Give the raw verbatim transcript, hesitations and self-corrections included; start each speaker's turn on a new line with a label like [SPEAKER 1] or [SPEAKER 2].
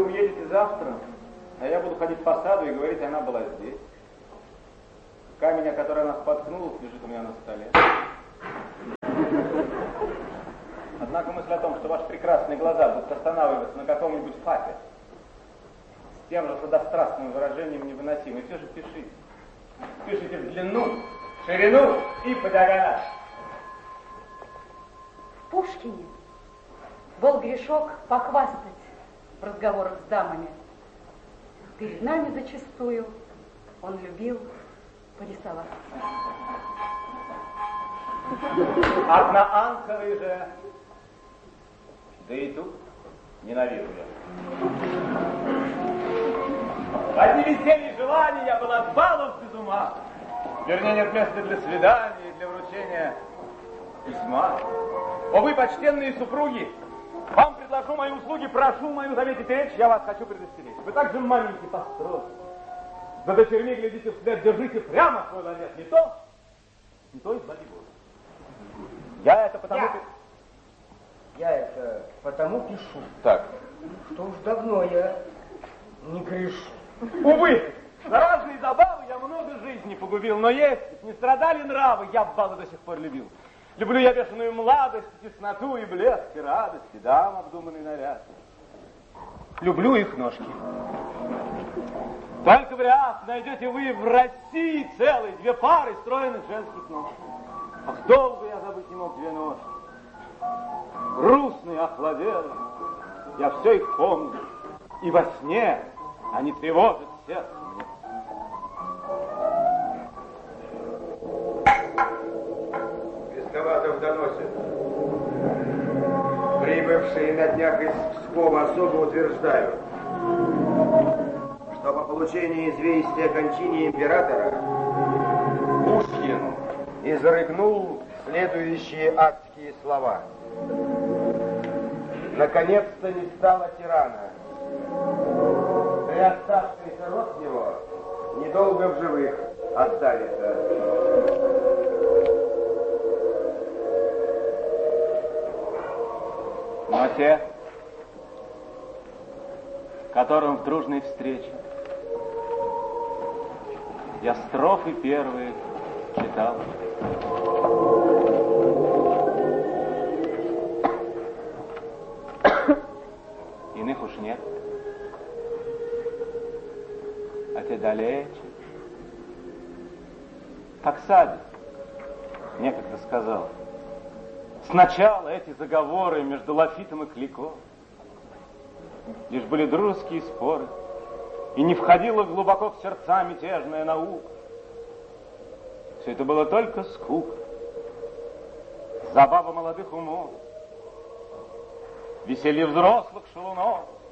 [SPEAKER 1] уедете завтра, а я буду ходить по саду и говорить, она была здесь. Камень, о который она споткнулась, лежит у меня на столе. Однако мысль о том, что ваши прекрасные глаза будут останавливаться на каком-нибудь факте с тем же сладострастным выражением невыносимой, все же пишите. Пишите в длину, в ширину и по диагонали.
[SPEAKER 2] В Пушкине был грешок похвастать в разговорах с дамами. Перед нами зачастую он любил порисовать.
[SPEAKER 1] Одна Анкары же, да и тут ненавижу я. От невеселья и желаний я был от балов без ума. Вернее, нет места для свиданий, для вручения письма. О, вы, почтенные супруги, вам предложу мои услуги, прошу мою заметить речь, я вас хочу предостеречь. Вы так же маленькие постройки. За дочерьми глядите вслед, держите прямо свой ларец. Не то, не то избави Боже. Я это потому...
[SPEAKER 3] Я, я это потому пишу.
[SPEAKER 1] Так.
[SPEAKER 3] Что уж давно я не грешу.
[SPEAKER 1] Увы, на разные забавы я много жизни погубил, но если б не страдали нравы, я б балы до сих пор любил. Люблю я бешеную младость, тесноту и блеск, и радость, и дам обдуманный наряд. Люблю их ножки. Только вряд найдете вы в России целые две пары стройных женских ног. Ах, долго я забыть не мог две ножки. Грустные, охладелые, я все их помню. И во сне они тревожат сердце мне.
[SPEAKER 4] Песковатов доносит. Прибывшие на днях из Пскова особо утверждают, что по получении известия о кончине императора Пушкин изрыгнул следующие адские слова. Наконец-то не стало тирана. И оставшийся род его недолго в живых останется.
[SPEAKER 1] Но те, которым в дружной встрече я строфы первые читал. Иных уж нет. А те далече. Как Сади некогда сказал. Сначала эти заговоры между Лафитом и Клико лишь были дружеские споры, и не входила глубоко в сердца мятежная наука. Все это было только скука, забава молодых умов, веселье взрослых шалунов.